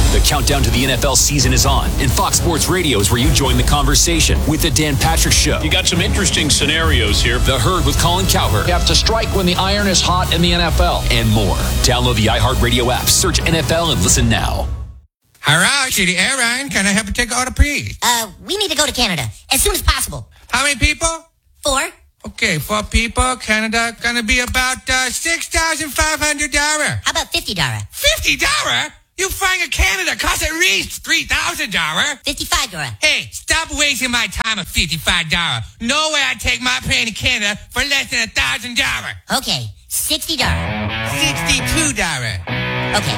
The countdown to the NFL season is on, and Fox Sports Radio is where you join the conversation with The Dan Patrick Show. You got some interesting scenarios here. The Herd with Colin Cowherd. You have to strike when the iron is hot in the NFL. And more. Download the iHeartRadio app, search NFL, and listen now. Hello, City Airline. Can I help you take order, please? We need to go to Canada as soon as possible. How many people? 4. Okay, 4 people. Canada gonna be about $6,500. How about $50? $50? You flying to Canada costs at least $3,000. $55. Hey, stop wasting my time at $55. No way I'd take my plane to Canada for less than $1,000. Okay, $60. $62. Okay,